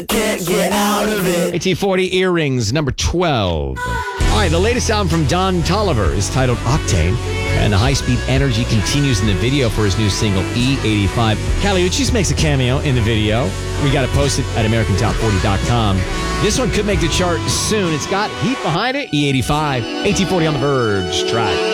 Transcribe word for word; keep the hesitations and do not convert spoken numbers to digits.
Can't get out of it. A T forty Earrings, number twelve. All right, the latest album from Don Toliver is titled Octane, and the high-speed energy continues in the video for his new single, E eighty-five. Kali Uchis makes a cameo in the video. We got it posted at American Top forty dot com. This one could make the chart soon. It's got heat behind it, E eighty-five. A T forty on the Verge track.